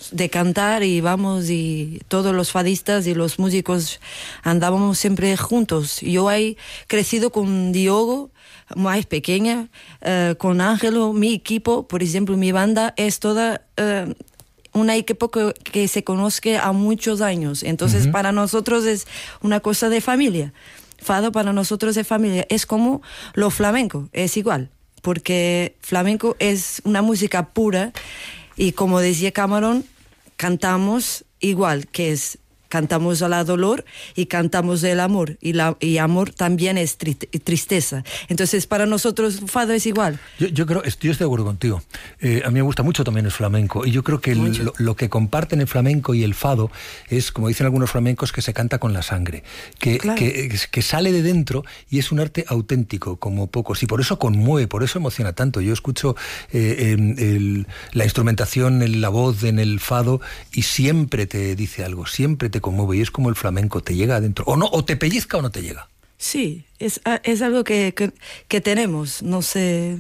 de cantar y todos los fadistas y los músicos andábamos siempre juntos. Yo he crecido con Diogo, más pequeña, con Ángelo, mi equipo, por ejemplo, mi banda es toda una equipo que se conozca a muchos años. Entonces, para nosotros es una cosa de familia. Fado para nosotros es familia. Es como lo flamenco, es igual. Porque flamenco es una música pura y, como decía Camarón, cantamos igual, cantamos al dolor y cantamos el amor, y amor también es tristeza. Entonces, para nosotros fado es igual. Yo creo, estoy de acuerdo contigo. A mí me gusta mucho también el flamenco, y yo creo que lo que comparten el flamenco y el fado es, como dicen algunos flamencos, que se canta con la sangre, que sale de dentro, y es un arte auténtico como pocos, y por eso conmueve, por eso emociona tanto. Yo escucho la instrumentación, la voz en el fado, y siempre te dice algo, siempre te conmueve, y es como el flamenco, te llega adentro, o no, o te pellizca o no te llega. Sí, es algo que tenemos, no se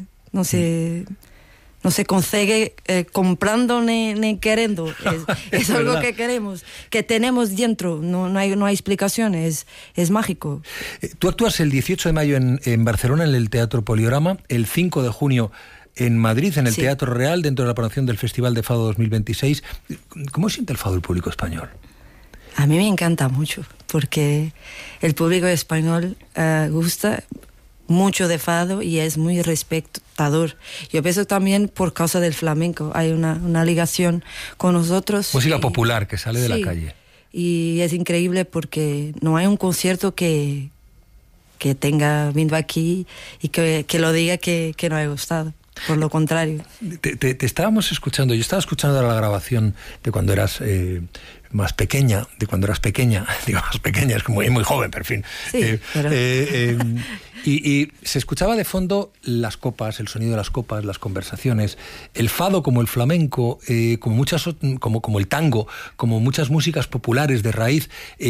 consigue comprando ni queriendo, es algo que queremos, que tenemos dentro, no hay explicaciones, es mágico. Tú actúas el 18 de mayo en Barcelona, en el Teatro Poliorama, el 5 de junio en Madrid, en el Teatro Real, dentro de la programación del Festival de Fado 2026. ¿Cómo siente el fado el público español? A mí me encanta mucho, porque el público español gusta mucho de fado y es muy respetador. Yo pienso también por causa del flamenco, hay una ligación con nosotros. Música popular que sale de la calle. Y es increíble porque no hay un concierto que tenga vindo aquí y que lo diga que no ha gustado. Por lo contrario. Te estábamos escuchando, yo estaba escuchando la grabación de cuando eras más pequeña, digo más pequeña, es como muy joven, pero en fin. Sí, pero... y se escuchaba de fondo las copas, el sonido de las copas, las conversaciones. El fado, como el flamenco, como el tango, como muchas músicas populares de raíz,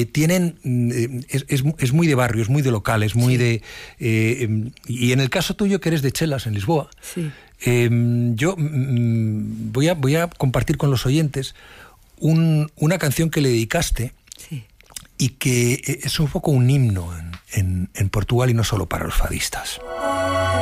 es muy de barrio, es muy de local, es muy de... y en el caso tuyo, que eres de Chelas, en Lisboa, yo voy a compartir con los oyentes una canción que le dedicaste y que es un poco un himno en Portugal, y no solo para los fadistas.